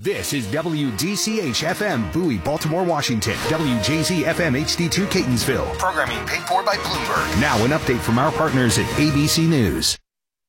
This is WDCH-FM, Bowie, Baltimore, Washington. WJZ-FM HD2, Catonsville. Programming paid for by Bloomberg. Now an update from our partners at ABC News.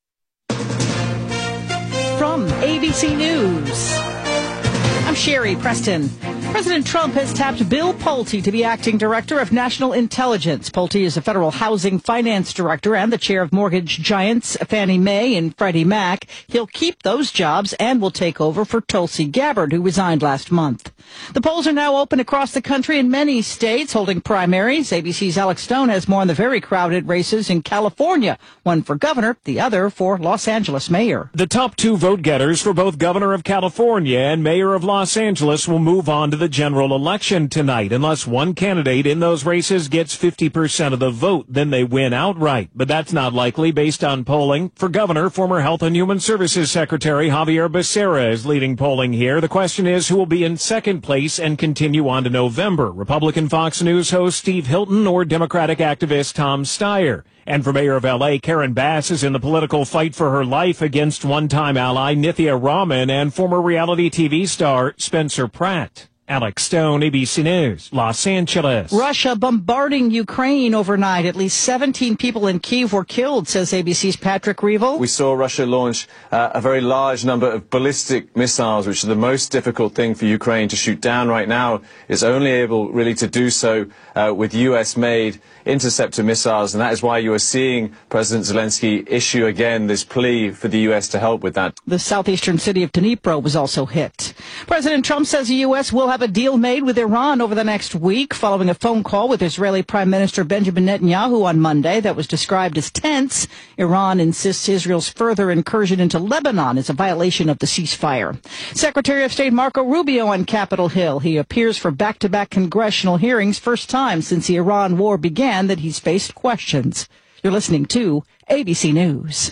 From ABC News, I'm Sherry Preston. President Trump has tapped Bill Pulte to be acting director of national intelligence. Pulte is a federal housing finance director and the chair of mortgage giants Fannie Mae and Freddie Mac. He'll keep those jobs and will take over for Tulsi Gabbard, who resigned last month. The polls are now open across the country in many states holding primaries. ABC's Alex Stone has more on the very crowded races in California, one for governor, the other for Los Angeles mayor. The top two vote getters for both governor of California and mayor of Los Angeles will move on to the general election tonight. Unless one candidate in those races gets 50% of the vote, then they win outright. But that's not likely based on polling. For governor, former Health and Human Services Secretary Javier Becerra is leading polling here. The question is who will be in second place and continue on to November, Republican Fox News host Steve Hilton or Democratic activist Tom Steyer. And for mayor of L.A., Karen Bass is in the political fight for her life against one-time ally Nithya Raman and former reality TV star Spencer Pratt. Alex Stone, ABC News, Los Angeles. Russia bombarding Ukraine overnight. At least 17 people in Kyiv were killed, says ABC's Patrick Reevell. We saw Russia launch a very large number of ballistic missiles, which are the most difficult thing for Ukraine to shoot down right now. It's only able really to do so with US-made interceptor missiles, and that is why you are seeing President Zelensky issue again this plea for the US to help with that. The southeastern city of Dnipro was also hit. President Trump says the U.S. will have a deal made with Iran over the next week following a phone call with Israeli Prime Minister Benjamin Netanyahu on Monday that was described as tense. Iran insists Israel's further incursion into Lebanon is a violation of the ceasefire. Secretary of State Marco Rubio on Capitol Hill. He appears for back-to-back congressional hearings, first time since the Iran war began that he's faced questions. You're listening to ABC News.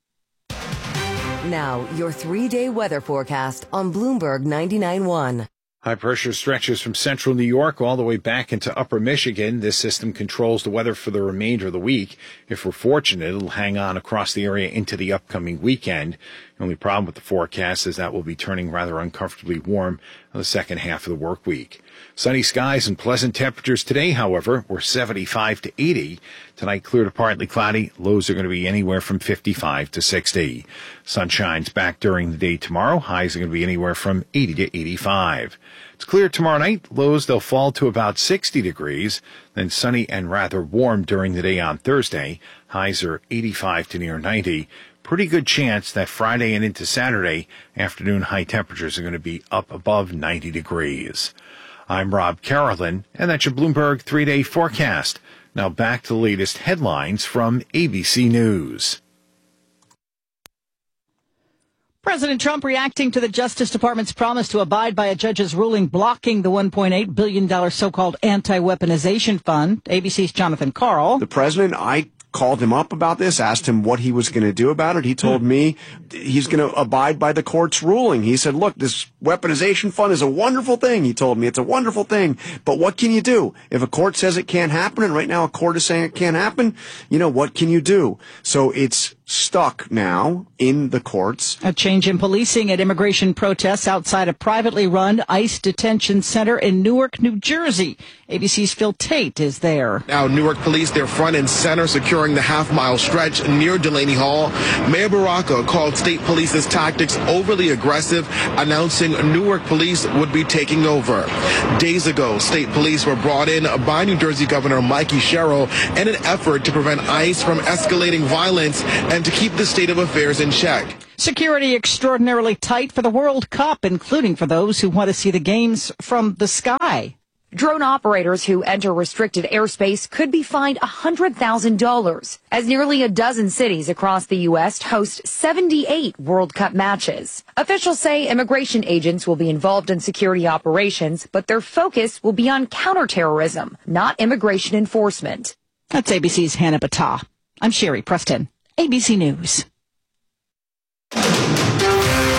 Now, your 3-day weather forecast on Bloomberg 99.1. High pressure stretches from central New York all the way back into upper Michigan. This system controls the weather for the remainder of the week. If we're fortunate, it'll hang on across the area into the upcoming weekend. The only problem with the forecast is that we'll be turning rather uncomfortably warm in the second half of the work week. Sunny skies and pleasant temperatures today, however, were 75 to 80. Tonight, clear to partly cloudy. Lows are going to be anywhere from 55 to 60. Sunshine's back during the day tomorrow. Highs are going to be anywhere from 80 to 85. It's clear tomorrow night. Lows, they'll fall to about 60 degrees. Then sunny and rather warm during the day on Thursday. Highs are 85 to near 90. Pretty good chance that Friday and into Saturday, afternoon high temperatures are going to be up above 90 degrees. I'm Rob Carolyn, and that's your Bloomberg 3-day forecast. Now back to the latest headlines from ABC News. President Trump reacting to the Justice Department's promise to abide by a judge's ruling blocking the $1.8 billion so-called anti-weaponization fund. ABC's Jonathan Karl. The president, I called him up about this, asked him what he was going to do about it. He told me he's going to abide by the court's ruling. He said, look, this weaponization fund is a wonderful thing. He told me it's a wonderful thing. But what can you do? If a court says it can't happen, and right now a court is saying it can't happen, what can you do? So it's stuck now in the courts. A change in policing at immigration protests outside a privately run ICE detention center in Newark, New Jersey. ABC's Phil Tate is there. Now, Newark police, they're front and center, securing the half-mile stretch near Delaney Hall. Mayor Baraka called state police's tactics overly aggressive, announcing Newark police would be taking over. Days ago, state police were brought in by New Jersey Governor Mikey Sherrill in an effort to prevent ICE from escalating violence and to keep the state of affairs in check. Security extraordinarily tight for the World Cup, including for those who want to see the games from the sky. Drone operators who enter restricted airspace could be fined $100,000, as nearly a dozen cities across the U.S. host 78 World Cup matches. Officials say immigration agents will be involved in security operations, but their focus will be on counterterrorism, not immigration enforcement. That's ABC's Hannah Battah. I'm Sherry Preston, ABC News. This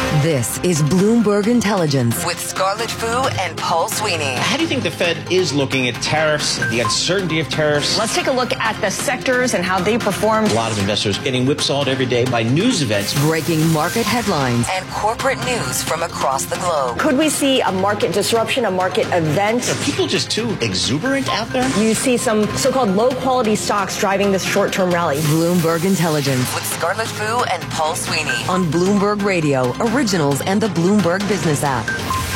This is Bloomberg Intelligence with Scarlett Fu and Paul Sweeney. How do you think the Fed is looking at tariffs, the uncertainty of tariffs? Let's take a look at the sectors and how they performed. A lot of investors getting whipsawed every day by news events. Breaking market headlines and corporate news from across the globe. Could we see a market disruption, a market event? Are people just too exuberant out there? You see some so-called low-quality stocks driving this short-term rally. Bloomberg Intelligence with Scarlett Fu and Paul Sweeney on Bloomberg Radio, Originals, and the Bloomberg Business app.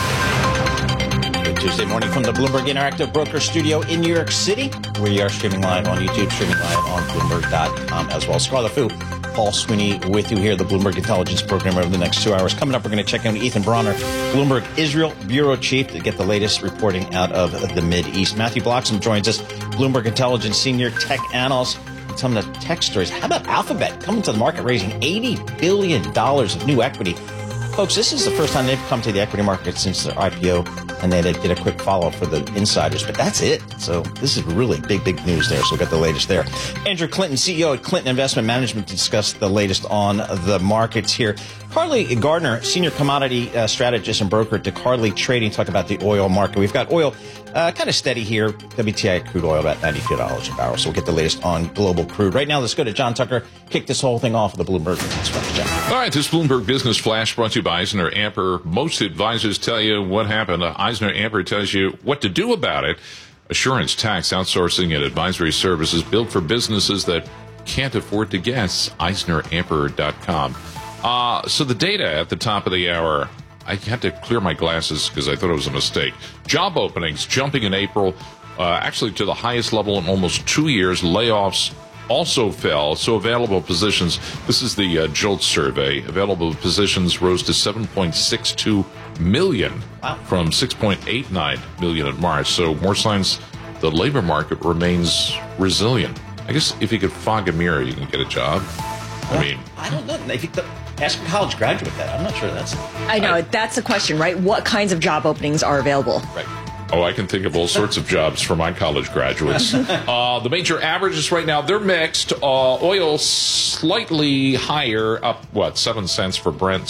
Good Tuesday morning from the Bloomberg Interactive Broker Studio in New York City. We are streaming live on YouTube, streaming live on Bloomberg.com as well. Scarlett Fu, Paul Sweeney with you here, the Bloomberg Intelligence Program over the next 2 hours. Coming up, we're going to check in with Ethan Bronner, Bloomberg Israel Bureau Chief, to get the latest reporting out of the Mideast. Matthew Bloxham joins us, Bloomberg Intelligence Senior Tech Analyst. Some of the tech stories. How about Alphabet coming to the market, raising $80 billion of new equity? Folks, this is the first time they've come to the equity market since their IPO, and they did a quick follow-up for the insiders, but that's it. So this is really big news there, so we'll get the latest there. Andrew Clinton, CEO at Clinton Investment Management, to discuss the latest on the markets here. Carly Gardner, Senior Commodity Strategist and Broker to Carly Trading, talk about the oil market. We've got oil kind of steady here. WTI crude oil about $92 a barrel, so we'll get the latest on global crude. Right now, let's go to John Tucker, kick this whole thing off with the Bloomberg Business Flash. John. All right, this Bloomberg Business Flash brought to you by Eisner Amper. Most advisors tell you what happened. Eisner Amper tells you what to do about it. Assurance, tax, outsourcing, and advisory services built for businesses that can't afford to guess. EisnerAmper.com. So the data at the top of the hour, I had to clear my glasses because I thought it was a mistake. Job openings jumping in April, actually to the highest level in almost 2 years. Layoffs also fell. So available positions, this is the JOLT survey, available positions rose to 7.62 million from 6.89 million in March. So more signs the labor market remains resilient. I guess if you could fog a mirror, you can get a job. I mean, I don't know. Ask a college graduate that. I'm not sure that's... I know. That's the question, right? What kinds of job openings are available? Right. Oh, I can think of all sorts of jobs for my college graduates. The major averages right now, they're mixed. Oil slightly higher, up, 7 cents for Brent,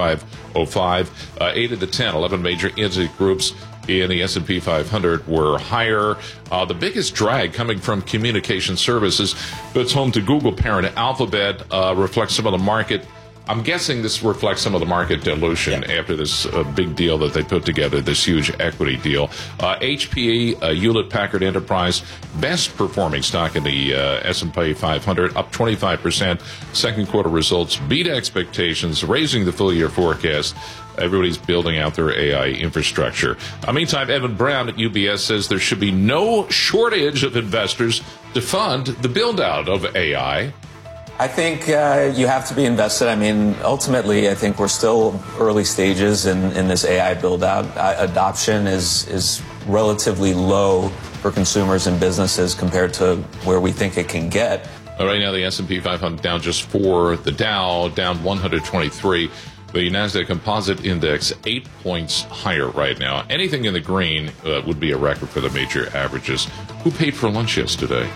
75.05. 8 of the 10, 11 major indices groups in the S&P 500 were higher. The biggest drag coming from communication services that's home to Google parent Alphabet reflects some of the market. I'm guessing this reflects some of the market dilution after this big deal that they put together, this huge equity deal. HPE, Hewlett-Packard Enterprise, best performing stock in the S&P 500, up 25%. Second quarter results beat expectations, raising the full year forecast. Everybody's building out their AI infrastructure. Meantime, Evan Brown at UBS says there should be no shortage of investors to fund the build-out of AI. I think you have to be invested. I mean, ultimately, I think we're still early stages in this AI build-out. Adoption is relatively low for consumers and businesses compared to where we think it can get. Right now, the S&P 500 down just 4, the Dow down 123. The NASDAQ Composite Index 8 points higher right now. Anything in the green would be a record for the major averages. Who paid for lunch yesterday?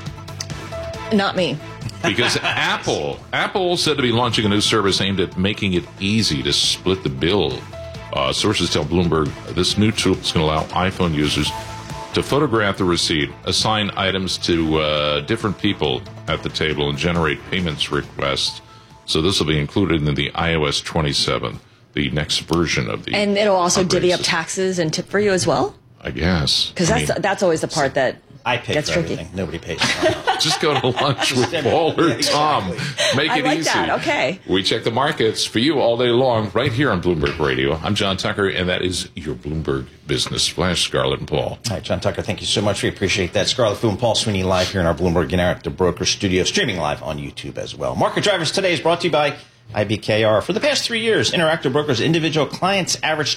Not me. Because Apple said to be launching a new service aimed at making it easy to split the bill. Sources tell Bloomberg this new tool is going to allow iPhone users to photograph the receipt, assign items to different people at the table, and generate payments requests. So this will be included in the iOS 27, the next version of the... And it'll also divvy up taxes and tip for you as well? I guess. Because that's always the part that... I pay That's for tricky. everything. Nobody pays. Just go to lunch with Paul or Tom. Make it like easy. That. Okay. We check the markets for you all day long right here on Bloomberg Radio. I'm John Tucker, and that is your Bloomberg Business Flash. Scarlett and Paul. All right, John Tucker, thank you so much. We appreciate that. Scarlett Fu and Paul Sweeney live here in our Bloomberg Interactive Broker Studio, streaming live on YouTube as well. Market Drivers today is brought to you by IBKR. For the past 3 years, Interactive Brokers' individual clients averaged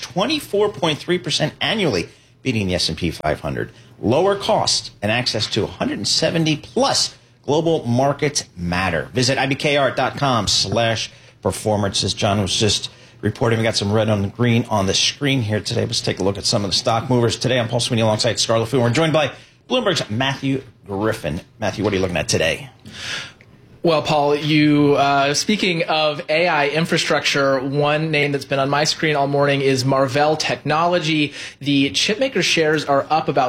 24.3% annually, beating the S&P 500. Lower cost and access to 170-plus global markets matter. Visit ibkr.com/performance. As John was just reporting, we got some red on the green on the screen here today. Let's take a look at some of the stock movers. Today, I'm Paul Sweeney alongside Scarlett Fu. We're joined by Bloomberg's Matthew Griffin. Matthew, what are you looking at today? Well, Paul, you speaking of AI infrastructure, one name that's been on my screen all morning is Marvell Technology. The chipmaker shares are up about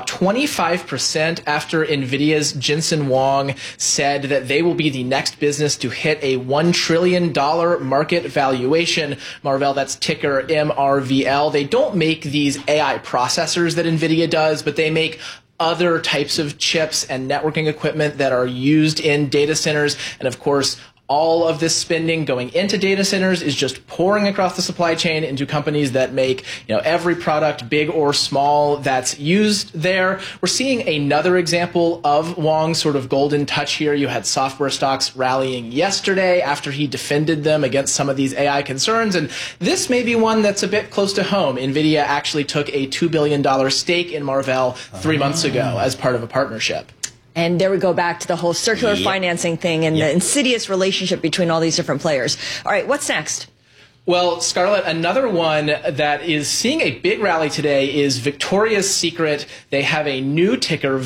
25% after NVIDIA's Jensen Huang said that they will be the next business to hit a $1 trillion market valuation. Marvell, that's ticker MRVL. They don't make these AI processors that NVIDIA does, but they make other types of chips and networking equipment that are used in data centers. And of course, all of this spending going into data centers is just pouring across the supply chain into companies that make, every product, big or small, that's used there. We're seeing another example of Huang's sort of golden touch here. You had software stocks rallying yesterday after he defended them against some of these AI concerns. And this may be one that's a bit close to home. NVIDIA actually took a $2 billion stake in Marvell 3 months ago as part of a partnership. And there we go back to the whole circular financing thing and the insidious relationship between all these different players. All right, what's next? Well, Scarlett, another one that is seeing a big rally today is Victoria's Secret. They have a new ticker,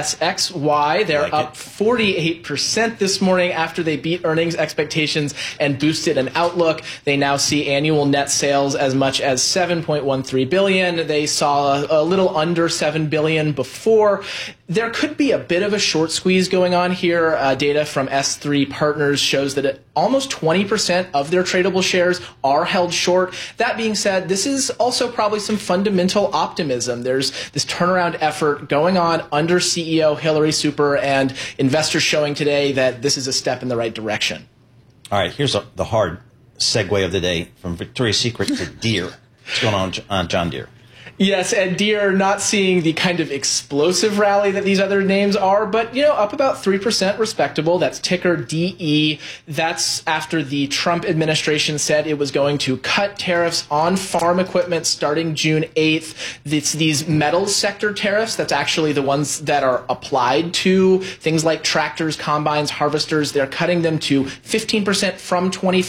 VSXY. They're up 48% this morning after they beat earnings expectations and boosted an outlook. They now see annual net sales as much as $7.13 billion. They saw a little under $7 billion before. There could be a bit of a short squeeze going on here. Data from S3 Partners shows that almost 20% of their tradable shares are held short. That being said, this is also probably some fundamental optimism. There's this turnaround effort going on under CEO Hillary Super, and investors showing today that this is a step in the right direction. All right, here's the hard segue of the day from Victoria's Secret to Deere. What's going on John Deere? Yes, and Deere not seeing the kind of explosive rally that these other names are, but, up about 3% respectable. That's ticker DE. That's after the Trump administration said it was going to cut tariffs on farm equipment starting June 8th. It's these metals sector tariffs. That's actually the ones that are applied to things like tractors, combines, harvesters. They're cutting them to 15% from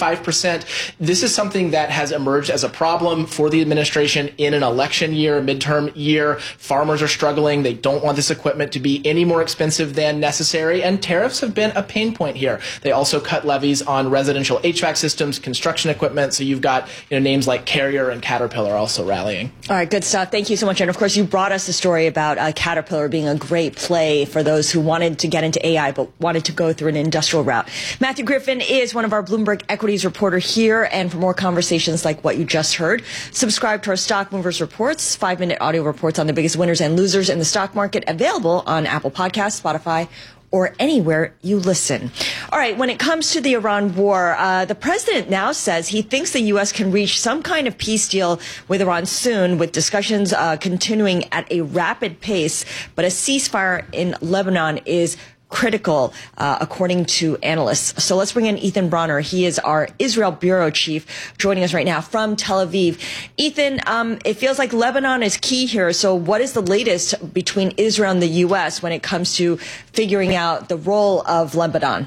25%. This is something that has emerged as a problem for the administration in an election year, midterm year. Farmers are struggling. They don't want this equipment to be any more expensive than necessary, and tariffs have been a pain point here. They also cut levies on residential HVAC systems, construction equipment, so you've got names like Carrier and Caterpillar also rallying. All right, good stuff. Thank you so much. And of course, you brought us the story about Caterpillar being a great play for those who wanted to get into AI but wanted to go through an industrial route. Matthew Griffin is one of our Bloomberg Equities reporter here, and for more conversations like what you just heard, subscribe to our Stock Movers Reports, 5-minute audio reports on the biggest winners and losers in the stock market, available on Apple Podcasts, Spotify, or anywhere you listen. All right, when it comes to the Iran war, the president now says he thinks the U.S. can reach some kind of peace deal with Iran soon, with discussions continuing at a rapid pace. But a ceasefire in Lebanon is critical, according to analysts. So let's bring in Ethan Bronner. He is our Israel bureau chief, joining us right now from Tel Aviv. Ethan, it feels like Lebanon is key here. So what is the latest between Israel and the U.S. when it comes to figuring out the role of Lebanon?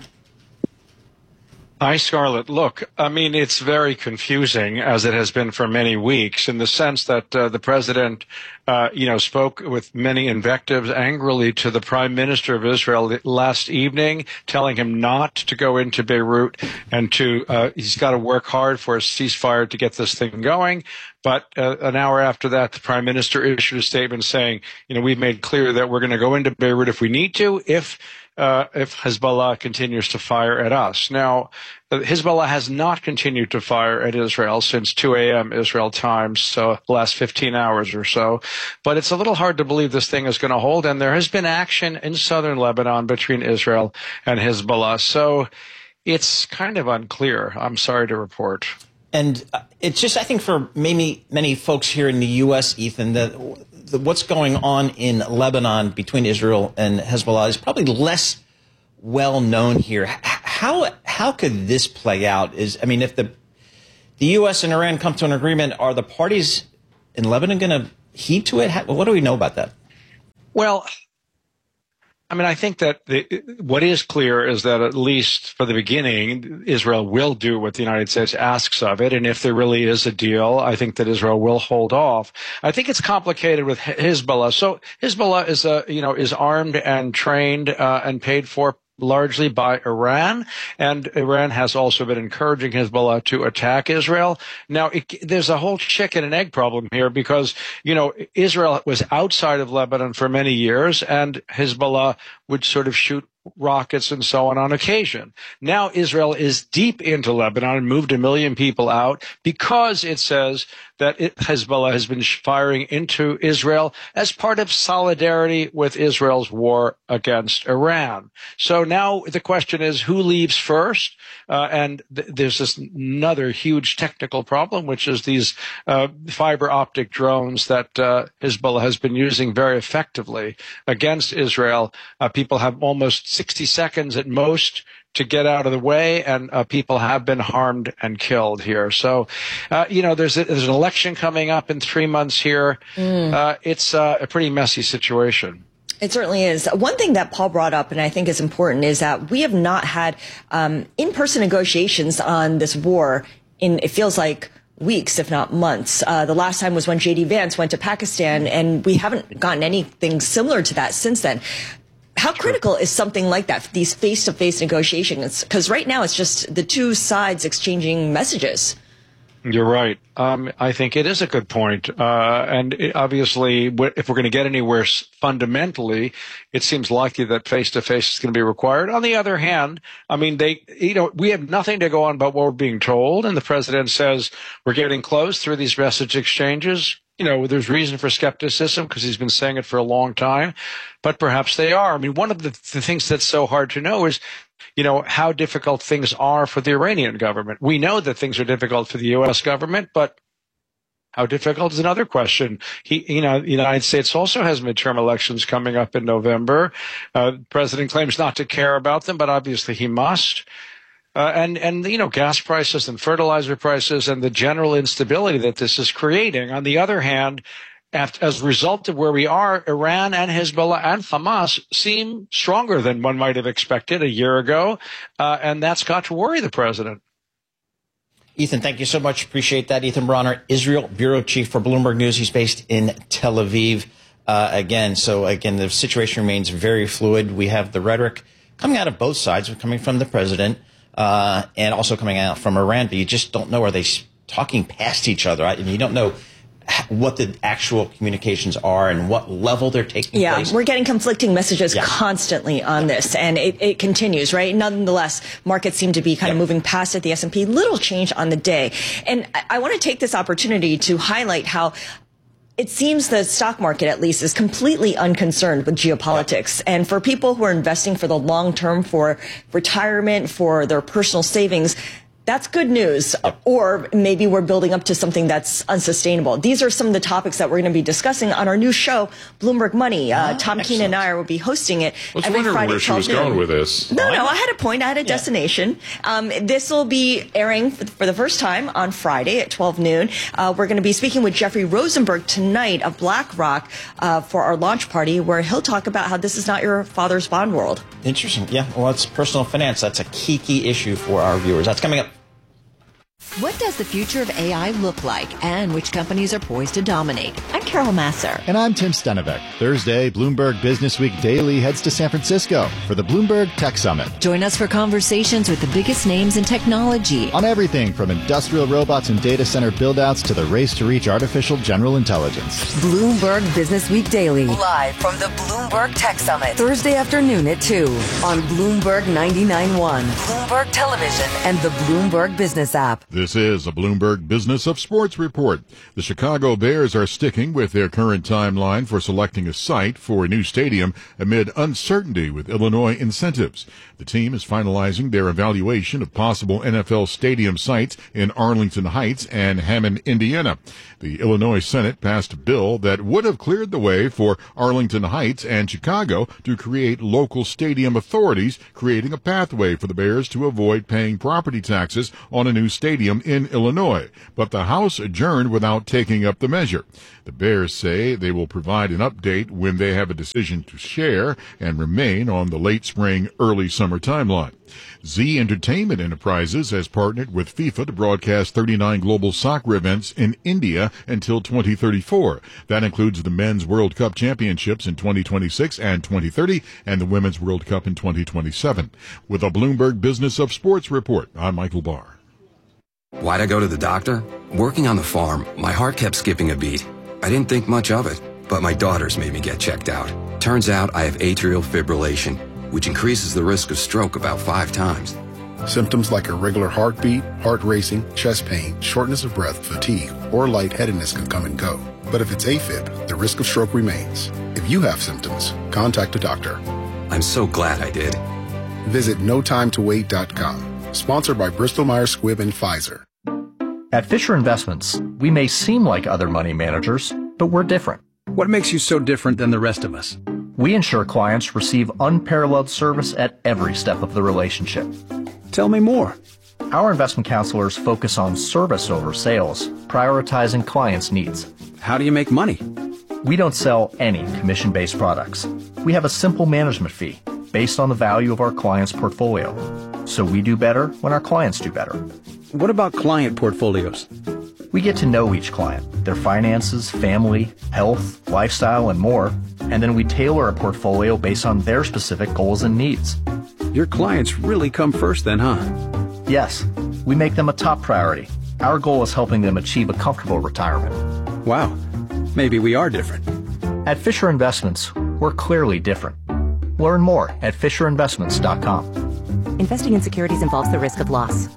Hi, Scarlett. Look, it's very confusing, as it has been for many weeks, in the sense that the president, spoke with many invectives angrily to the prime minister of Israel last evening, telling him not to go into Beirut and he's got to work hard for a ceasefire to get this thing going. But an hour after that, the prime minister issued a statement saying, we've made clear that we're going to go into Beirut if we need to, if Hezbollah continues to fire at us. Now, Hezbollah has not continued to fire at Israel since 2 a.m. Israel time, so the last 15 hours or so. But it's a little hard to believe this thing is going to hold, and there has been action in southern Lebanon between Israel and Hezbollah. So it's kind of unclear, I'm sorry to report. And it's just, I think, for many folks here in the U.S., Ethan, that what's going on in Lebanon between Israel and Hezbollah is probably less well known here. How could this play out? If the U.S. and Iran come to an agreement, are the parties in Lebanon going to heed to it? What do we know about that? Well, I think that what is clear is that, at least for the beginning, Israel will do what the United States asks of it. And if there really is a deal, I think that Israel will hold off. I think it's complicated with Hezbollah. So Hezbollah is armed and trained and paid for largely by Iran, and Iran has also been encouraging Hezbollah to attack Israel. Now, there's a whole chicken and egg problem here because, Israel was outside of Lebanon for many years, and Hezbollah would sort of shoot rockets and so on occasion. Now Israel is deep into Lebanon and moved 1 million people out because it says that Hezbollah has been firing into Israel as part of solidarity with Israel's war against Iran. So now the question is, who leaves first? And there's this another huge technical problem, which is these fiber optic drones that Hezbollah has been using very effectively against Israel. People have almost 60 seconds at most to get out of the way, and people have been harmed and killed here. So, there's an election coming up in 3 months here. It's a pretty messy situation. It certainly is. One thing that Paul brought up, and I think is important, is that we have not had in-person negotiations on this war in, it feels like, weeks, if not months. The last time was when J.D. Vance went to Pakistan, and we haven't gotten anything similar to that since then. How critical is something like that, these face-to-face negotiations? Because right now it's just the two sides exchanging messages. You're right. I think it is a good point. Obviously, if we're going to get anywhere fundamentally, it seems likely that face-to-face is going to be required. On the other hand, we have nothing to go on but what we're being told. And the president says we're getting close through these message exchanges. There's reason for skepticism because he's been saying it for a long time, but perhaps they are. One of the things that's so hard to know is, how difficult things are for the Iranian government. We know that things are difficult for the U.S. government, but how difficult is another question. The United States also has midterm elections coming up in November. The president claims not to care about them, but obviously he must. Gas prices and fertilizer prices and the general instability that this is creating. On the other hand, as a result of where we are, Iran and Hezbollah and Hamas seem stronger than one might have expected a year ago, and that's got to worry the president. Ethan, thank you so much. Appreciate that. Ethan Bronner, Israel Bureau Chief for Bloomberg News. He's based in Tel Aviv. Again, the situation remains very fluid. We have the rhetoric coming out of both sides, coming from the president and also coming out from Iran, but you just don't know, are they talking past each other? And you don't know what the actual communications are and what level they're taking place. We're getting conflicting messages constantly on this, and it continues, right? Nonetheless, markets seem to be kind of moving past it. The S&P, little change on the day. And I want to take this opportunity to highlight how it seems the stock market, at least, is completely unconcerned with geopolitics. And for people who are investing for the long term, for retirement, for their personal savings, that's good news. Or maybe we're building up to something that's unsustainable. These are some of the topics that we're going to be discussing on our new show, Bloomberg Money. Tom Keene and I will be hosting it every Friday. Where she was going with this. No, I had a point. I had a destination. This will be airing for the first time on Friday at 12 noon. We're going to be speaking with Jeffrey Rosenberg tonight of BlackRock for our launch party, where he'll talk about how this is not your father's bond world. Interesting. Yeah, well, it's personal finance. That's a key issue for our viewers. That's coming up. What does the future of AI look like, and which companies are poised to dominate? I'm Carol Masser. And I'm Tim Stenevec. Thursday, Bloomberg Business Week Daily heads to San Francisco for the Bloomberg Tech Summit. Join us for conversations with the biggest names in technology. On everything from industrial robots and data center build-outs to the race to reach artificial general intelligence. Bloomberg Business Week Daily. Live from the Bloomberg Tech Summit. Thursday afternoon at 2 on Bloomberg 99.1, Bloomberg Television, and the Bloomberg Business app. This is a Bloomberg Business of Sports report. The Chicago Bears are sticking with their current timeline for selecting a site for a new stadium amid uncertainty with Illinois incentives. The team is finalizing their evaluation of possible NFL stadium sites in Arlington Heights and Hammond, Indiana. The Illinois Senate passed a bill that would have cleared the way for Arlington Heights and Chicago to create local stadium authorities, creating a pathway for the Bears to avoid paying property taxes on a new stadium Stadium in Illinois, but the House adjourned without taking up the measure. The Bears say they will provide an update when they have a decision to share and remain on the late spring, early summer timeline. Z Entertainment Enterprises has partnered with FIFA to broadcast 39 global soccer events in India until 2034. That includes the Men's World Cup Championships in 2026 and 2030 and the Women's World Cup in 2027. With a Bloomberg Business of Sports report, I'm Michael Barr. Why'd I go to the doctor? Working on the farm, my heart kept skipping a beat. I didn't think much of it, but my daughters made me get checked out. Turns out I have atrial fibrillation, which increases the risk of stroke about 5 times. Symptoms like irregular heartbeat, heart racing, chest pain, shortness of breath, fatigue, or lightheadedness can come and go. But if it's AFib, the risk of stroke remains. If you have symptoms, contact a doctor. I'm so glad I did. Visit notimetowait.com. Sponsored by Bristol-Myers Squibb and Pfizer. At Fisher Investments, we may seem like other money managers, but we're different. What makes you so different than the rest of us? We ensure clients receive unparalleled service at every step of the relationship. Tell me more. Our investment counselors focus on service over sales, prioritizing clients' needs. How do you make money? We don't sell any commission-based products. We have a simple management fee based on the value of our client's portfolio. So we do better when our clients do better. What about client portfolios? We get to know each client, their finances, family, health, lifestyle, and more, and then we tailor a portfolio based on their specific goals and needs. Your clients really come first then, huh? Yes, we make them a top priority. Our goal is helping them achieve a comfortable retirement. Wow, maybe we are different. At Fisher Investments, we're clearly different. Learn more at FisherInvestments.com. Investing in securities involves the risk of loss.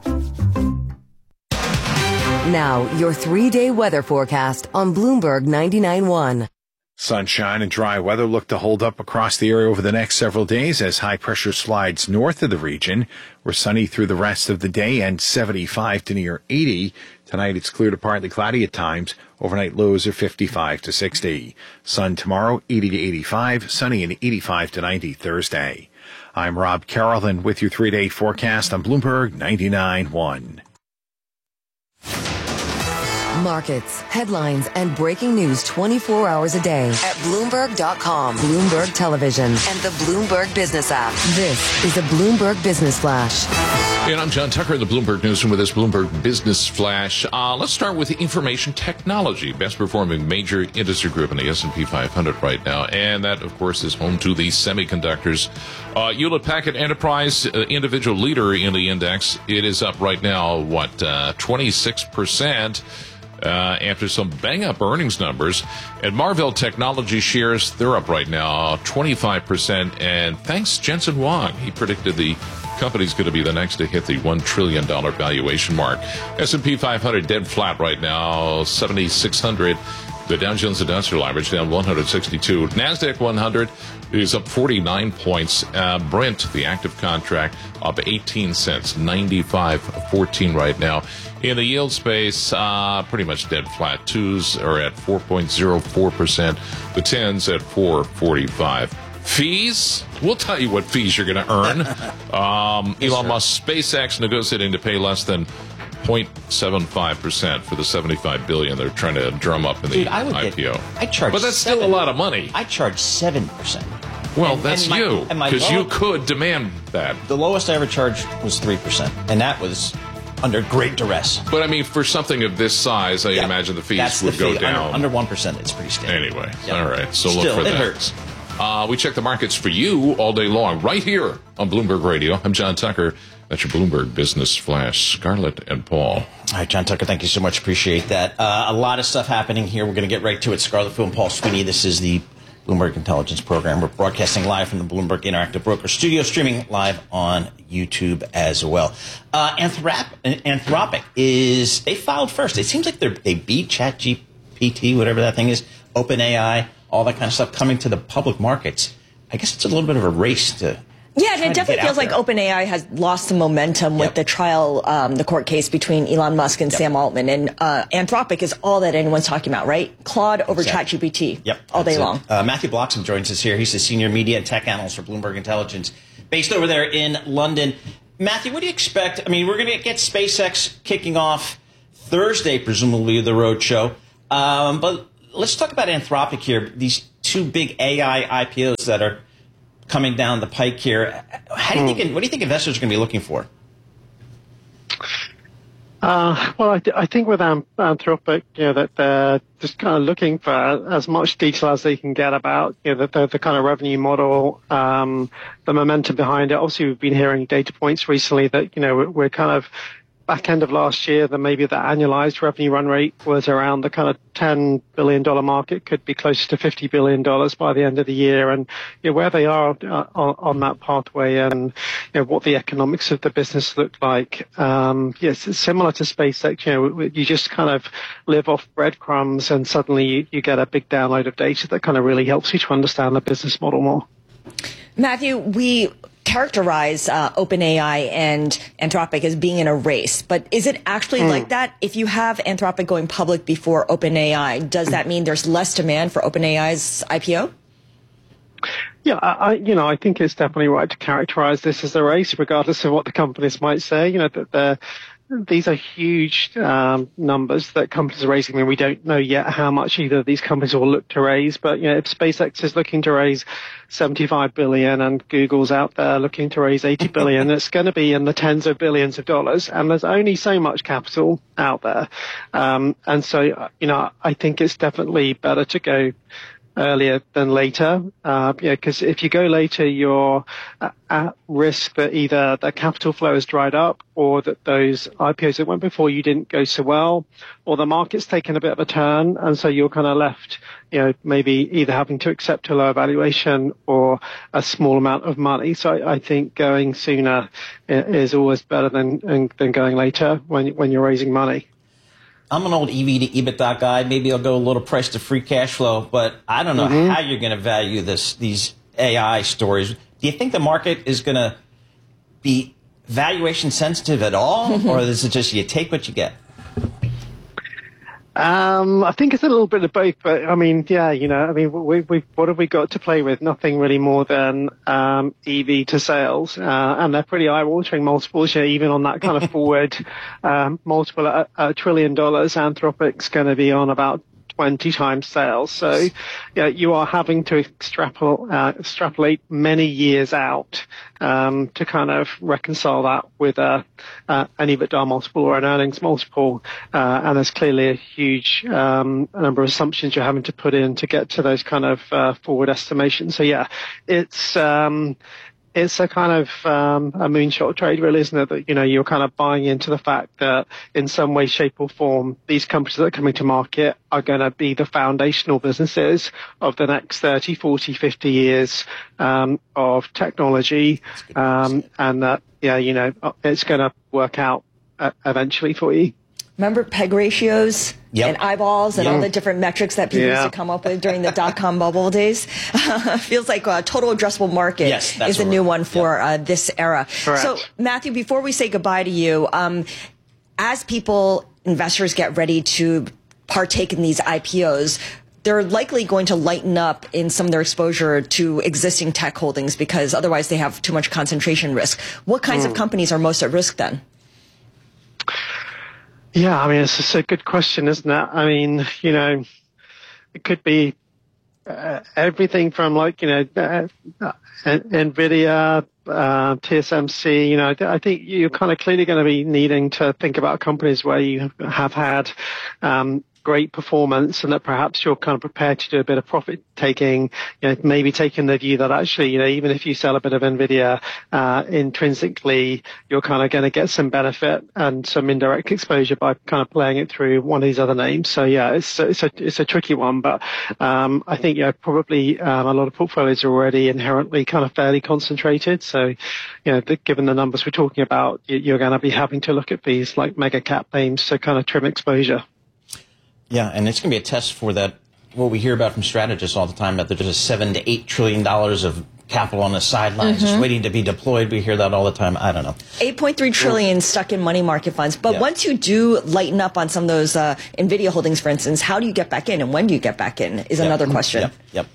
Now, your 3-day weather forecast on Bloomberg 99.1. Sunshine and dry weather look to hold up across the area over the next several days as high pressure slides north of the region. We're sunny through the rest of the day and 75 to near 80. Tonight it's clear to partly cloudy at times. Overnight lows are 55 to 60. Sun tomorrow, 80 to 85. Sunny and 85 to 90 Thursday. I'm Rob Carrollton with your 3-day forecast on Bloomberg 99.1. Markets, headlines, and breaking news 24 hours a day at Bloomberg.com, Bloomberg Television, and the Bloomberg Business app. This is a Bloomberg Business Flash. And I'm John Tucker in the Bloomberg Newsroom with this Bloomberg Business Flash. Let's start with information technology, best performing major industry group in the S&P 500 right now. And that, of course, is home to the semiconductors. Hewlett-Packard Enterprise, individual leader in the index. It is up right now, 26%. After some bang-up earnings numbers. And Marvell Technology shares, they're up right now 25%. And thanks Jensen Huang, he predicted the company's going to be the next to hit the $1 trillion valuation mark. S&P 500 dead flat right now, 7,600. The Dow Jones Industrial Average down 162. NASDAQ 100 is up 49 points. Brent, the active contract, up 18 cents, 95.14 right now. In the yield space, pretty much dead flat. Twos are at 4.04%. The 10s at 4.45. Fees? We'll tell you what fees you're going to earn. Elon Musk, SpaceX negotiating to pay less than 0.75% for the $75 billion they're trying to drum up in the IPO. I charge, but that's still a lot of money. I charge 7%. Well, that's you, because you could demand that. The lowest I ever charged was 3%, and that was under great duress. But I mean, for something of this size, I imagine the fees would go down. Under 1%, it's pretty standard. Anyway, all right, so look for that. It hurts. We check the markets for you all day long, right here on Bloomberg Radio. I'm John Tucker. That's your Bloomberg Business Flash. Scarlett and Paul. All right, John Tucker, thank you so much. Appreciate that. A lot of stuff happening here. We're going to get right to it. Scarlett Fu and Paul Sweeney. This is the Bloomberg Intelligence Program. We're broadcasting live from the Bloomberg Interactive Broker Studio, streaming live on YouTube as well. Anthropic they filed first. It seems like they beat ChatGPT, whatever that thing is, OpenAI, all that kind of stuff coming to the public markets. I guess it's a little bit of a race to... Yeah, and it definitely feels like OpenAI has lost some momentum with the trial, the court case between Elon Musk and Sam Altman. And Anthropic is all that anyone's talking about, right? Claude over ChatGPT all day long. Matthew Bloxham joins us here. He's the senior media and tech analyst for Bloomberg Intelligence, based over there in London. Matthew, what do you expect? I mean, we're going to get SpaceX kicking off Thursday, presumably, the roadshow. But let's talk about Anthropic here. These two big AI IPOs that are coming down the pike here. What do you think investors are going to be looking for? Well, I think with Anthropic, that they're just kind of looking for as much detail as they can get about, the kind of revenue model, the momentum behind it. Obviously, we've been hearing data points recently that, we're kind of back end of last year, that maybe the annualized revenue run rate was around the kind of $10 billion mark. It could be closer to $50 billion by the end of the year. And where they are on that pathway and what the economics of the business look like. Yes, it's similar to SpaceX. You just kind of live off breadcrumbs and suddenly you get a big download of data that kind of really helps you to understand the business model more. Matthew, we characterize OpenAI and Anthropic as being in a race, but is it actually like that? If you have Anthropic going public before OpenAI, does that mean there's less demand for OpenAI's IPO? Yeah, I think it's definitely right to characterize this as a race, regardless of what the companies might say. That these are huge numbers that companies are raising. I mean, we don't know yet how much either of these companies will look to raise, but if SpaceX is looking to raise $75 billion and Google's out there looking to raise $80 billion, it's going to be in the tens of billions of dollars, and there's only so much capital out there. And so, I think it's definitely better to go earlier than later, because if you go later, you're at risk that either the capital flow has dried up, or that those IPOs that went before you didn't go so well, or the market's taken a bit of a turn, and so you're kind of left, maybe either having to accept a lower valuation or a small amount of money. So I think going sooner is always better than going later when you're raising money. I'm an old EV to EBITDA guy. Maybe I'll go a little price to free cash flow, but I don't know how you're going to value these AI stories. Do you think the market is going to be valuation sensitive at all, or is it just you take what you get? I think it's a little bit of both, but I mean, we what have we got to play with? Nothing really more than EV to sales, and they're pretty eye-watering multiples. Even on that kind of forward multiple at $1 trillion, Anthropic's going to be on about 20 times sales. So, you are having to extrapolate many years out to kind of reconcile that with an EBITDA multiple or an earnings multiple. And there's clearly a huge number of assumptions you're having to put in to get to those kind of forward estimations. So, it's a kind of a moonshot trade, really, isn't it? That, you're kind of buying into the fact that in some way, shape or form, these companies that are coming to market are going to be the foundational businesses of the next 30, 40, 50 years of technology. And that, it's going to work out eventually for you. Remember PEG ratios and eyeballs and all the different metrics that people used to come up with during the dot-com bubble days? Feels like a total addressable market is a new one for this era. Correct. So, Matthew, before we say goodbye to you, as investors get ready to partake in these IPOs, they're likely going to lighten up in some of their exposure to existing tech holdings because otherwise they have too much concentration risk. What kinds of companies are most at risk then? Yeah, I mean, it's just a good question, isn't it? I mean, it could be everything from NVIDIA, TSMC. I think you're kind of clearly going to be needing to think about companies where you have had great performance and that perhaps you're kind of prepared to do a bit of profit taking, maybe taking the view that actually, even if you sell a bit of NVIDIA, intrinsically, you're kind of going to get some benefit and some indirect exposure by kind of playing it through one of these other names. So yeah, it's a tricky one, but I think probably a lot of portfolios are already inherently kind of fairly concentrated. So, given the numbers we're talking about, you're going to be having to look at these like mega cap names to kind of trim exposure. Yeah, and it's going to be a test for that, what we hear about from strategists all the time, that there's a $7 to $8 trillion of capital on the sidelines just waiting to be deployed. We hear that all the time. I don't know. 8.3 trillion stuck in money market funds. But once you do lighten up on some of those NVIDIA holdings, for instance, how do you get back in and when do you get back in is another question. Yep.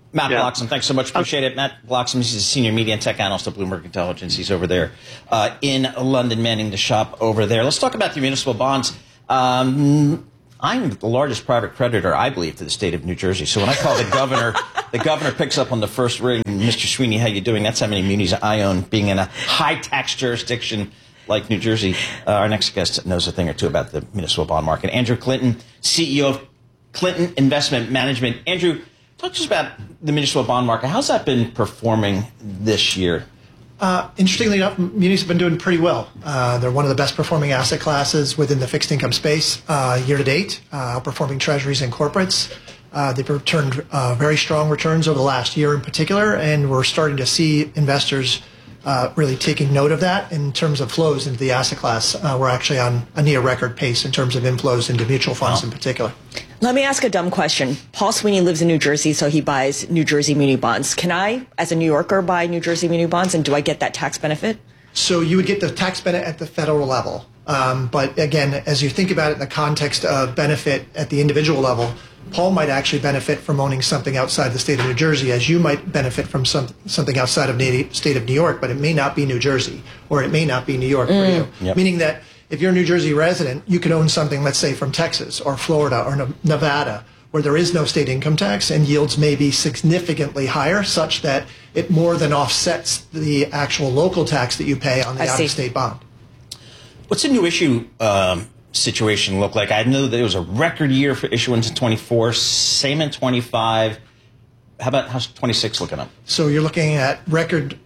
Matt Bloxham, thanks so much. Appreciate it. Matt Bloxham, he's a senior media and tech analyst at Bloomberg Intelligence. He's over there in London, manning the shop over there. Let's talk about the municipal bonds. I'm the largest private creditor, I believe, to the state of New Jersey. So when I call the governor, the governor picks up on the first ring. Mr. Sweeney, how you doing? That's how many munis I own, being in a high-tax jurisdiction like New Jersey. Our next guest knows a thing or two about the municipal bond market. Andrew Clinton, CEO of Clinton Investment Management. Andrew, talk to us about the municipal bond market. How's that been performing this year? Interestingly enough, munis have been doing pretty well. They're one of the best performing asset classes within the fixed income space year to date, outperforming treasuries and corporates. They've returned very strong returns over the last year in particular, and we're starting to see investors really taking note of that in terms of flows into the asset class. We're actually on a near record pace in terms of inflows into mutual funds in particular. Let me ask a dumb question. Paul Sweeney lives in New Jersey, so he buys New Jersey muni bonds. Can I, as a New Yorker, buy New Jersey muni bonds, and do I get that tax benefit? So you would get the tax benefit at the federal level. But again, as you think about it in the context of benefit at the individual level, Paul might actually benefit from owning something outside the state of New Jersey, as you might benefit from something outside of the state of New York, but it may not be New Jersey, or it may not be New York for you. Yep. Meaning that if you're a New Jersey resident, you could own something, let's say, from Texas or Florida or Nevada, where there is no state income tax and yields may be significantly higher, such that it more than offsets the actual local tax that you pay on the out-of-state bond. What's the new issue situation look like? I know that it was a record year for issuance in 24, same in 25. How about how's 26 looking up? So you're looking at record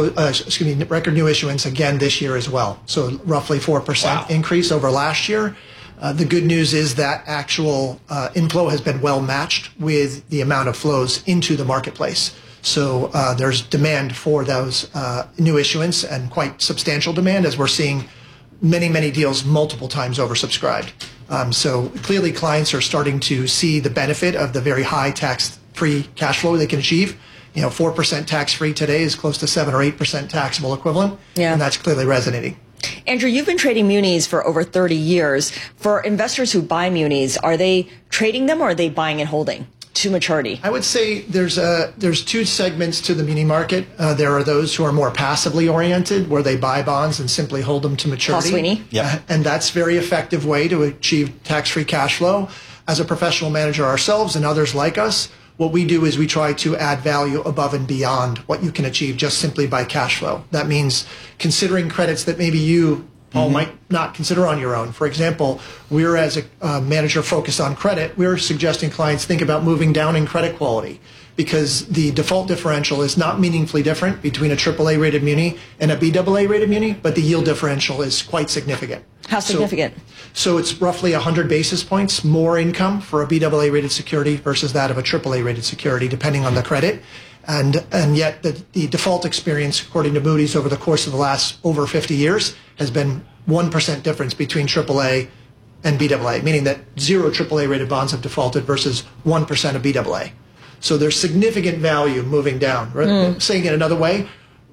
record new issuance again this year as well. So roughly 4% increase over last year. The good news is that actual inflow has been well matched with the amount of flows into the marketplace. So there's demand for those new issuance, and quite substantial demand, as we're seeing many deals multiple times oversubscribed. So clearly clients are starting to see the benefit of the very high tax-free cash flow they can achieve. 4% tax-free today is close to 7 or 8% taxable equivalent, and that's clearly resonating. Andrew, you've been trading munis for over 30 years. For investors who buy munis, are they trading them or are they buying and holding to maturity? I would say there's two segments to the muni market. There are those who are more passively oriented, where they buy bonds and simply hold them to maturity. Paul Sweeney? And that's a very effective way to achieve tax-free cash flow. As a professional manager ourselves and others like us, what we do is we try to add value above and beyond what you can achieve just simply by cash flow. That means considering credits that maybe you, Paul, might not consider on your own. For example, we're, as a manager focused on credit, we're suggesting clients think about moving down in credit quality, because the default differential is not meaningfully different between a AAA rated muni and a BAA rated muni, but the yield differential is quite significant. How significant? So it's roughly 100 basis points more income for a BAA rated security versus that of a AAA rated security, depending on the credit. And yet the default experience, according to Moody's, over the course of the last over 50 years has been 1% difference between AAA and BAA, meaning that 0 AAA rated bonds have defaulted versus 1% of BAA. So there's significant value moving down. Saying it another way,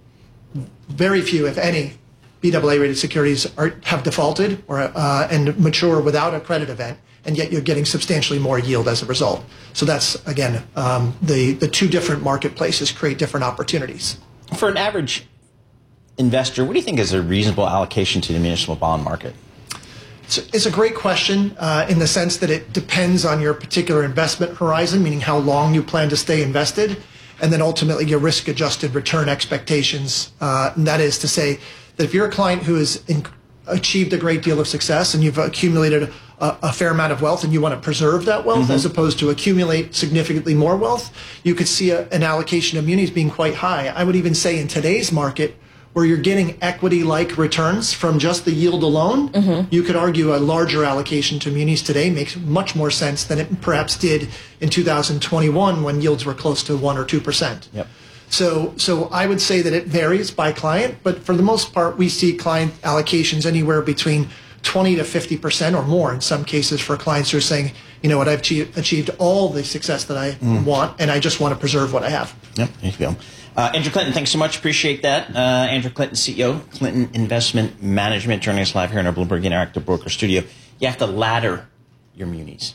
very few, if any, BAA rated securities have defaulted and mature without a credit event, and yet you're getting substantially more yield as a result. So that's, again, the two different marketplaces create different opportunities. For an average investor, what do you think is a reasonable allocation to the municipal bond market? It's a great question in the sense that it depends on your particular investment horizon, meaning how long you plan to stay invested, and then ultimately your risk-adjusted return expectations. And that is to say that if you're a client who has achieved a great deal of success and you've accumulated a fair amount of wealth and you want to preserve that wealth as opposed to accumulate significantly more wealth, you could see an allocation of munis being quite high. I would even say in today's market, where you're getting equity-like returns from just the yield alone, you could argue a larger allocation to munis today makes much more sense than it perhaps did in 2021 when yields were close to 1 or 2%. Yep. So I would say that it varies by client, but for the most part, we see client allocations anywhere between 20 to 50% or more in some cases for clients who are saying, you know what, I've achieved all the success that I want, and I just want to preserve what I have. Yep, there you go. Andrew Clinton, thanks so much. Appreciate that. Andrew Clinton, CEO, Clinton Investment Management, joining us live here in our Bloomberg Interactive Broker studio. You have to ladder your munis.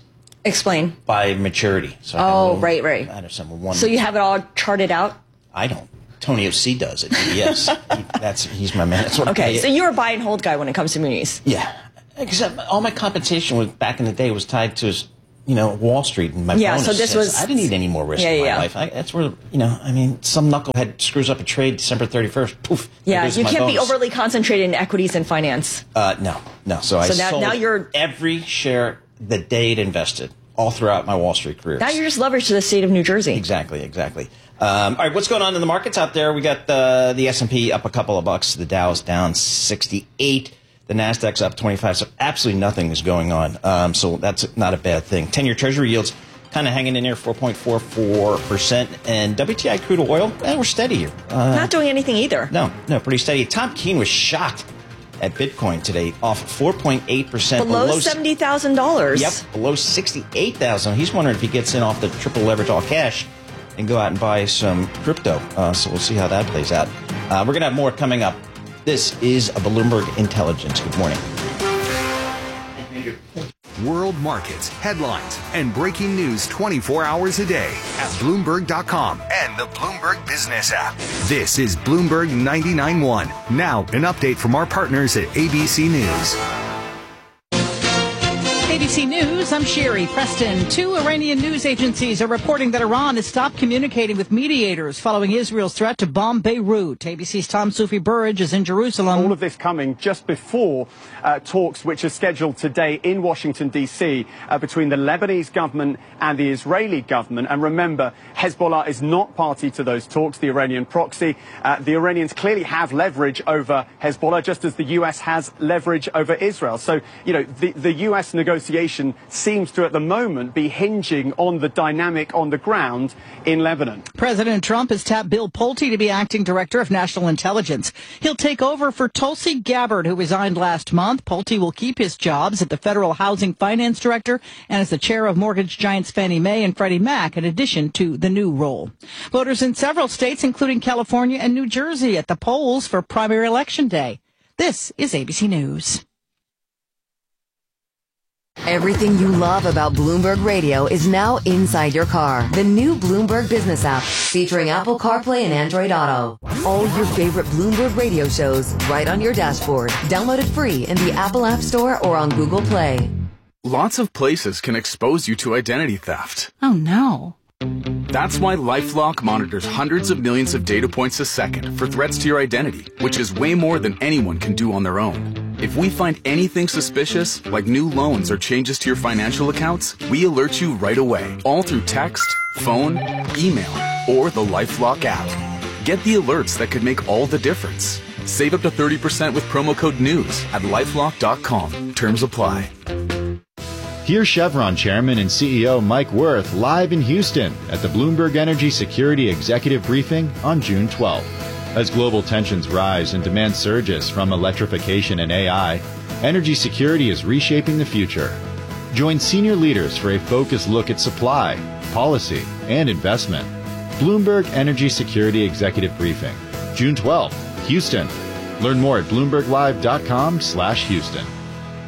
Explain. By maturity. So right. I know someone. So you have it all charted out? I don't. Tony O.C. does it. Yes. He's my man. That's what okay, so you're a buy and hold guy when it comes to munis. Yeah. Except all my compensation back in the day was tied to, Wall Street and my bonus. So this was... I didn't need any more risk in my life. That's where, some knucklehead screws up a trade December 31st. Poof. Yeah, you can't be overly concentrated in equities and finance. No. So I sold now you're every share the day it invested all throughout my Wall Street career. Now you're just leveraged to the state of New Jersey. Exactly. All right, what's going on in the markets out there? We got the S&P up a couple of bucks. The Dow's down 68. The Nasdaq's up 25. So absolutely nothing is going on. So that's not a bad thing. 10-year Treasury yields kind of hanging in there, 4.44%. And WTI crude oil, we're steady here. Not doing anything either. No, pretty steady. Tom Keene was shocked at Bitcoin today, off 4.8%. Below $70,000. Yep, below $68,000. He's wondering if he gets in off the triple leverage all cash and go out and buy some crypto. So we'll see how that plays out. We're going to have more coming up. This is a Bloomberg Intelligence. Good morning. World markets, headlines, and breaking news 24 hours a day at Bloomberg.com and the Bloomberg Business app. This is Bloomberg 99.1. Now, an update from our partners at ABC News. ABC News, I'm Sherry Preston. 2 Iranian news agencies are reporting that Iran has stopped communicating with mediators following Israel's threat to bomb Beirut. ABC's Tom Sufi Burridge is in Jerusalem. All of this coming just before talks which are scheduled today in Washington, D.C. Between the Lebanese government and the Israeli government. And remember, Hezbollah is not party to those talks, the Iranian proxy. The Iranians clearly have leverage over Hezbollah, just as the U.S. has leverage over Israel. So, the U.S. negotiation seems to, at the moment, be hinging on the dynamic on the ground in Lebanon. President Trump has tapped Bill Pulte to be acting director of national intelligence. He'll take over for Tulsi Gabbard, who resigned last month. Pulte will keep his jobs at the Federal Housing Finance Director and as the chair of mortgage giants Fannie Mae and Freddie Mac, in addition to the new role. Voters in several states, including California and New Jersey, at the polls for primary election day. This is ABC News. Everything you love about Bloomberg Radio is now inside your car. The new Bloomberg Business app, featuring Apple CarPlay and Android Auto. All your favorite Bloomberg Radio shows right on your dashboard. Download it free in the Apple App Store or on Google Play. Lots of places can expose you to identity theft. Oh, no. That's why LifeLock monitors hundreds of millions of data points a second for threats to your identity, which is way more than anyone can do on their own. If we find anything suspicious, like new loans or changes to your financial accounts, we alert you right away, all through text, phone, email, or the LifeLock app. Get the alerts that could make all the difference. Save up to 30% with promo code NEWS at LifeLock.com. Terms apply. Here's Chevron Chairman and CEO Mike Wirth live in Houston at the Bloomberg Energy Security Executive Briefing on June 12th. As global tensions rise and demand surges from electrification and AI, energy security is reshaping the future. Join senior leaders for a focused look at supply, policy, and investment. Bloomberg Energy Security Executive Briefing, June 12th, Houston. Learn more at BloombergLive.com/Houston.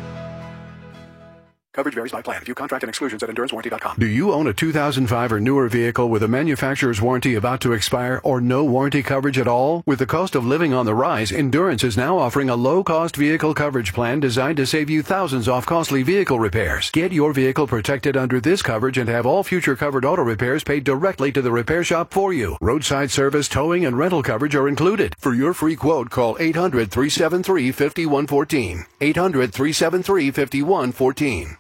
Coverage varies by plan. View contract and exclusions at EnduranceWarranty.com. Do you own a 2005 or newer vehicle with a manufacturer's warranty about to expire or no warranty coverage at all? With the cost of living on the rise, Endurance is now offering a low-cost vehicle coverage plan designed to save you thousands off costly vehicle repairs. Get your vehicle protected under this coverage and have all future covered auto repairs paid directly to the repair shop for you. Roadside service, towing, and rental coverage are included. For your free quote, call 800-373-5114. 800-373-5114.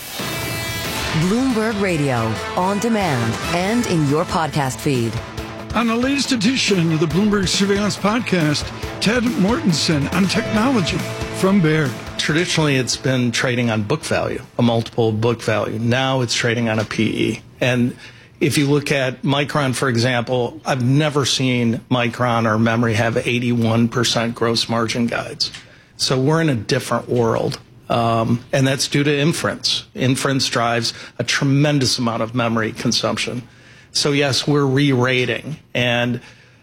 Bloomberg Radio, on demand and in your podcast feed. On the latest edition of the Bloomberg Surveillance Podcast, Ted Mortensen on technology from Baird. Traditionally, it's been trading on book value, a multiple book value. Now it's trading on a PE. And if you look at Micron, for example, I've never seen Micron or memory have 81% gross margin guides. So we're in a different world. And that's due to inference. Inference drives a tremendous amount of memory consumption. So yes, we're re-rating. And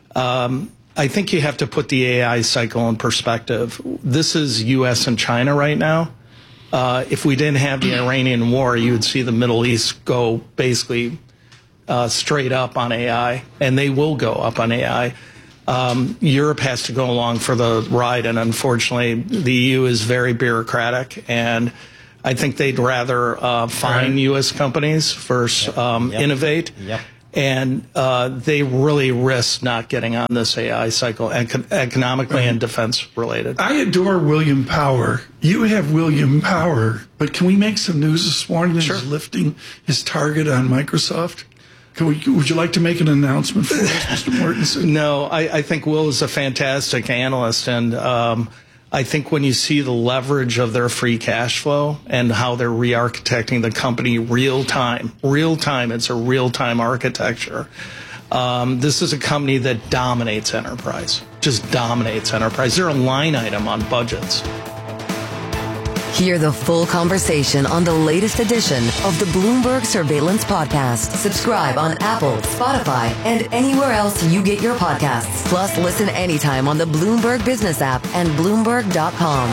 I think you have to put the AI cycle in perspective. This is U.S. and China right now. if we didn't have the Iranian war, you would see the Middle East go basically straight up on AI, and they will go up on AI. Europe has to go along for the ride, and unfortunately, the EU is very bureaucratic, and I think they'd rather fine U.S. companies versus innovate. Yep. And they really risk not getting on this AI cycle, economically and defense related. I adore William Power. You have William Power, but can we make some news this morning that he's lifting his target on Microsoft? Would you like to make an announcement for us, Mr. Mortensen? No, I think Will is a fantastic analyst, and I think when you see the leverage of their free cash flow and how they're re-architecting the company real time, it's a real-time architecture. This is a company that dominates enterprise, just dominates enterprise. They're a line item on budgets. Hear the full conversation on the latest edition of the Bloomberg Surveillance Podcast. Subscribe on Apple, Spotify, and anywhere else you get your podcasts. Plus, listen anytime on the Bloomberg Business app and Bloomberg.com.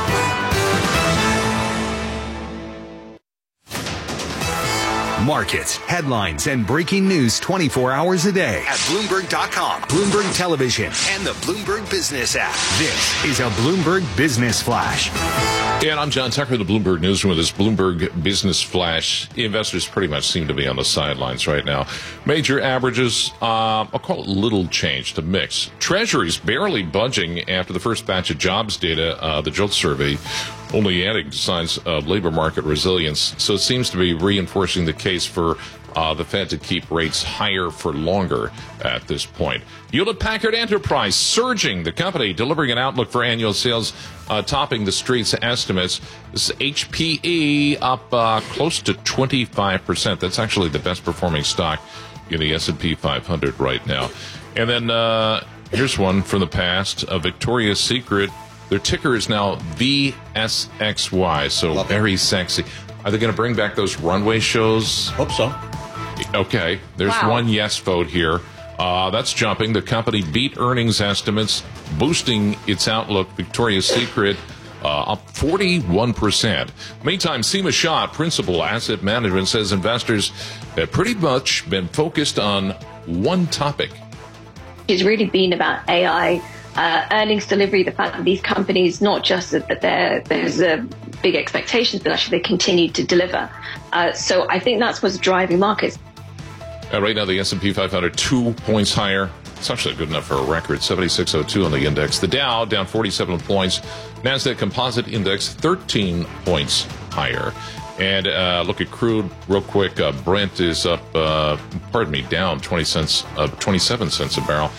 Markets, headlines, and breaking news 24 hours a day at Bloomberg.com, Bloomberg Television, and the Bloomberg Business app. This is a Bloomberg Business Flash. And I'm John Tucker, the Bloomberg Newsroom with this Bloomberg Business Flash. Investors pretty much seem to be on the sidelines right now. Major averages, I'll call it little change to mix. Treasuries barely budging after the first batch of jobs data, the JOLTS survey, only adding signs of labor market resilience. So it seems to be reinforcing the case for the Fed to keep rates higher for longer at this point. Hewlett-Packard Enterprise surging. The company delivering an outlook for annual sales topping the street's estimates. This is HPE up close to 25%. That's actually the best performing stock in the S&P 500 right now. And then here's one from the past. Victoria's Secret. Their ticker is now VSXY, so very sexy. Are they going to bring back those runway shows? Hope so. Okay, there's one yes vote here. That's jumping. The company beat earnings estimates, boosting its outlook. Victoria's Secret up 41%. Meantime, Seema Shah, Principal Asset Management, says investors have pretty much been focused on one topic. It's really been about AI. Earnings delivery, the fact that these companies, not just that there's big expectations, but actually they continue to deliver. So I think that's what's driving markets. Right now, the S&P 500, 2 points higher. It's actually good enough for a record, 7602 on the index. The Dow down 47 points. NASDAQ Composite Index 13 points higher. And look at crude real quick. Brent is up, down 27 cents a barrel,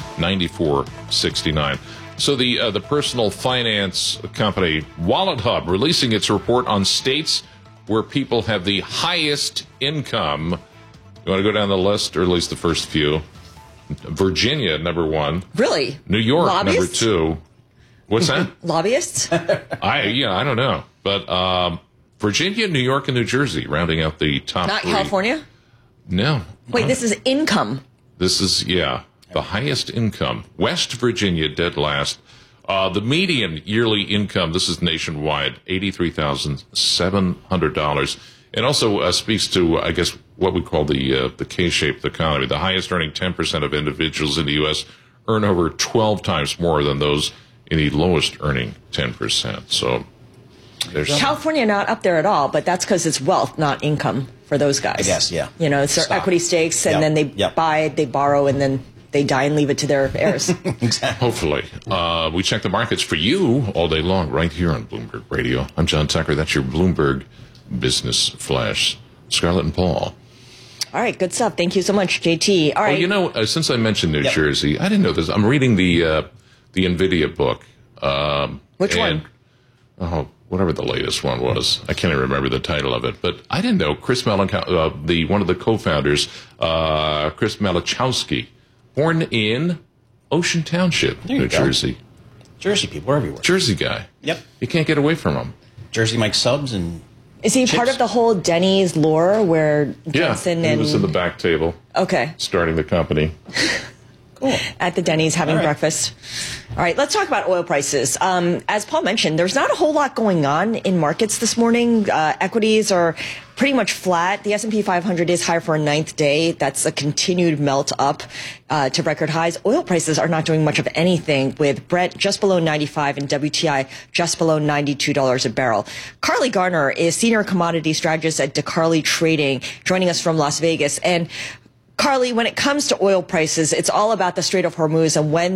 94.69. So the personal finance company WalletHub releasing its report on states where people have the highest income. You want to go down the list, or at least the first few? Virginia, number one. Really? New York, Lobbyists? number two. What's that? Lobbyists? I don't know, but. Virginia, New York, and New Jersey rounding out the top Not three. California? No. Wait, this is income. This is, the highest income. West Virginia, dead last. The median yearly income, this is nationwide, $83,700. And also speaks to, I guess, what we call the K-shaped economy. The highest earning 10% of individuals in the U.S. earn over 12 times more than those in the lowest earning 10%. So there's California not up there at all, but that's because it's wealth, not income for those guys. I guess, yeah. You know, it's their equity stakes, and then they buy, they borrow, and then they die and leave it to their heirs. Exactly. Hopefully. We check the markets for you all day long right here on Bloomberg Radio. I'm John Tucker. That's your Bloomberg Business Flash. Scarlett and Paul. All right, good stuff. Thank you so much, JT. All right. Well, you know, since I mentioned New Jersey, I didn't know this. I'm reading the NVIDIA book. Which one? Oh, whatever the latest one was. I can't even remember the title of it. But I didn't know Chris one of the co-founders, Chris Malachowski, born in Ocean Township, New Jersey. Jersey people are everywhere. Jersey guy. Yep. You can't get away from him. Jersey Mike subs and Is he part of the whole Denny's lore where Jensen he was in the back table. Okay. Starting the company. at the Denny's having breakfast. All right, let's talk about oil prices. As Paul mentioned, there's not a whole lot going on in markets this morning. Equities are pretty much flat. The S&P 500 is higher for a ninth day. That's a continued melt up to record highs. Oil prices are not doing much of anything, with Brent just below 95 and WTI just below $92 a barrel. Carly Garner is senior commodity strategist at DeCarly Trading, joining us from Las Vegas. And Carly, when it comes to oil prices, it's all about the Strait of Hormuz and when